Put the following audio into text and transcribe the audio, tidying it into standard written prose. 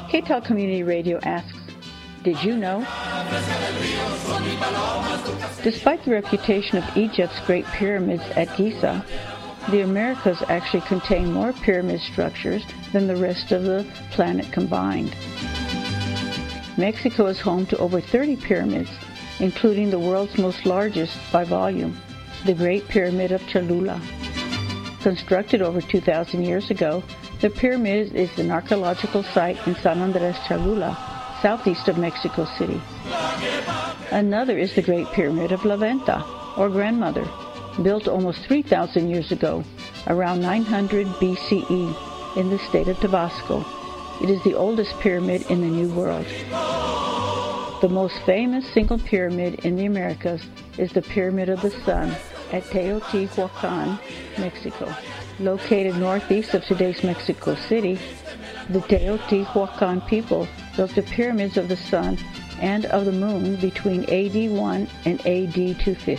KTEL Community Radio asks, did you know? Despite the reputation of Egypt's Great Pyramids at Giza, the Americas actually contain more pyramid structures than the rest of the planet combined. Mexico is home to over 30 pyramids, including the world's most largest by volume, the Great Pyramid of Cholula. Constructed over 2,000 years ago, the pyramid is an archaeological site in San Andres Cholula, southeast of Mexico City. Another is the Great Pyramid of La Venta, or Grandmother, built almost 3,000 years ago, around 900 BCE, in the state of Tabasco. It is the oldest pyramid in the New World. The most famous single pyramid in the Americas is the Pyramid of the Sun at Teotihuacan, Mexico. Located northeast of today's Mexico City, the Teotihuacan people built the pyramids of the sun and of the moon between AD 1 and AD 250.